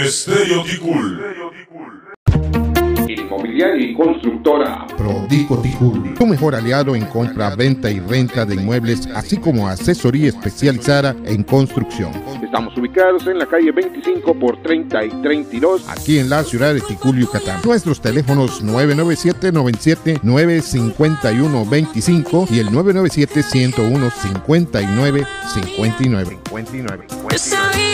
Estéreo Ticul. Inmobiliaria y constructora Prodico Ticul, tu mejor aliado en compra, venta y renta de inmuebles, así como asesoría especializada en construcción. Estamos ubicados en la calle 25 por 30 y 32, aquí en la ciudad de Ticul, Yucatán. Nuestros teléfonos 997-97-951-25 y el 997-101-5959.